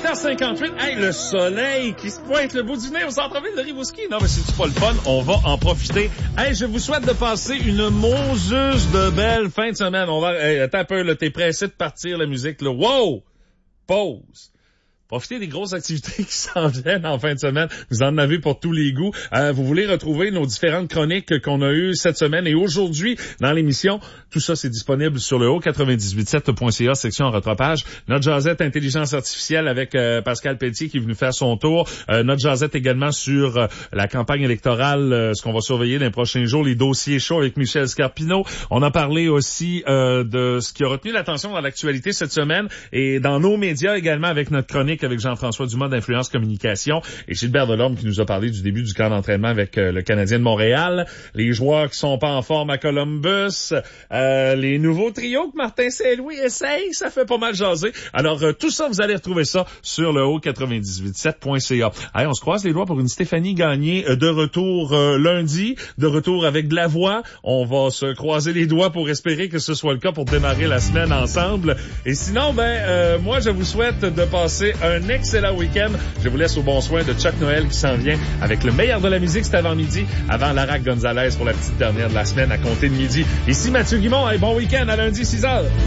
8h58. Hey, le soleil qui se pointe le bout du nez au centre-ville de Rimouski. Non, mais c'est pas le fun. On va en profiter. Hey, je vous souhaite de passer une moseuse de belle fin de semaine. On va, attends un peu, là, t'es pressé de partir la musique, là. Wow! Pause. Profitez des grosses activités qui s'en viennent en fin de semaine. Vous en avez pour tous les goûts. Vous voulez retrouver nos différentes chroniques qu'on a eues cette semaine et aujourd'hui dans l'émission. Tout ça, c'est disponible sur le haut987.ca, section rattrapage. Notre jasette intelligence artificielle avec Pascal Pelletier qui est venu faire son tour. Notre jasette également sur la campagne électorale, ce qu'on va surveiller dans les prochains jours, les dossiers chauds avec Michel Scarpino. On a parlé aussi de ce qui a retenu l'attention dans l'actualité cette semaine et dans nos médias également avec notre chronique avec Jean-François Dumas d'Influence Communication et Gilbert Delorme qui nous a parlé du début du camp d'entraînement avec le Canadien de Montréal, les joueurs qui sont pas en forme à Columbus, les nouveaux trios que Martin Saint-Louis essaye, ça fait pas mal jaser. Alors tout ça, vous allez retrouver ça sur le haut987.ca. Allez, on se croise les doigts pour une Stéphanie Gagné de retour lundi, de retour avec de la voix. On va se croiser les doigts pour espérer que ce soit le cas pour démarrer la semaine ensemble. Et sinon, moi je vous souhaite de passer un excellent week-end. Je vous laisse au bon soin de Chuck Noël qui s'en vient avec le meilleur de la musique, c'est avant midi, avant Lara Gonzalez pour la petite dernière de la semaine à compter de midi. Ici Mathieu Guimond, et bon week-end à lundi 6h.